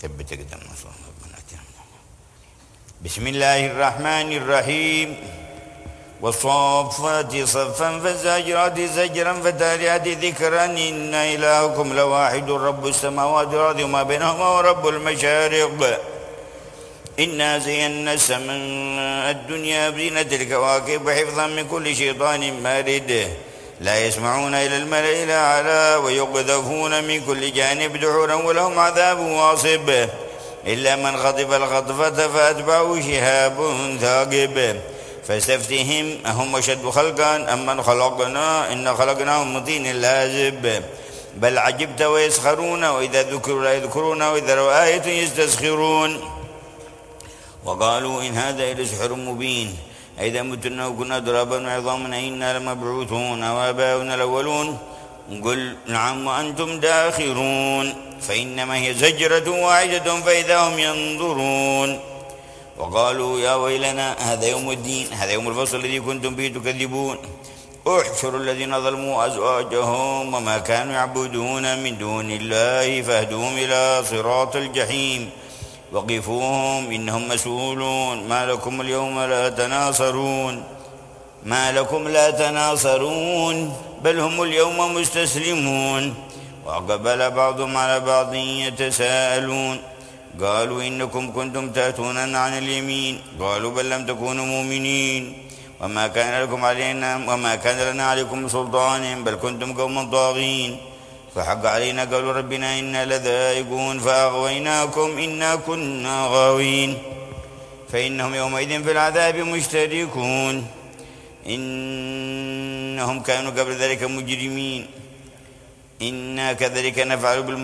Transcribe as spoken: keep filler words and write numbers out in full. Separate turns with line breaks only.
ثبت قدمنا. بسم الله الرحمن الرحيم. والصافات صفا فالزاجرات زجرا فالتاليات ذكرا إن إلهكم لواحد رب السماوات والأرض وما بينهما ورب المشارق. إنا زينا السماء الدنيا بزينة الكواكب وحفظا من كل شيطان مارد لا يسمعون إلى الملأ الأعلى ويقذفون من كل جانب دحورا ولهم عذاب واصب إلا من خطف الخطفة فأتبعه شهاب ثاقب. فاستفتهم أهم أشد خلقا أم من خلقنا إن خلقناهم من طين لازب بل عجبت ويسخرون وإذا ذكروا لا يذكرون وإذا رأوا آية يستسخرون. وقالوا إن هذا إلا سحر مبين أئذا متنا وكنا ترابا وعظاما أئنا لمبعوثون أو آباؤنا الأولون قل نعم وأنتم داخرون. فإنما هي زجرة واحدة فإذا هم ينظرون. وقالوا يا ويلنا هذا يوم الدين هذا يوم الفصل الذي كنتم به تكذبون. احشروا الذين ظلموا أزواجهم وما كانوا يعبدون من دون الله فاهدوهم إلى صراط الجحيم وقفوهم إنهم مسؤولون. ما لكم اليوم لا تناصرون ما لكم لا تناصرون بل هم اليوم مستسلمون. وأقبل بعضهم على بعض يتساءلون قالوا إنكم كنتم تأتوننا عن اليمين قالوا بل لم تكونوا مؤمنين وما كان لكم علينا وما كان لنا عليكم سلطان بل كنتم قوما طاغين فحق علينا قالوا ربنا إنا لذائقون فأغويناكم إنا كنا غاوين. فإنهم يومئذ في العذاب مشتركون إنهم كانوا قبل ذلك مجرمين. إنا كذلك نفعل بالمجرمين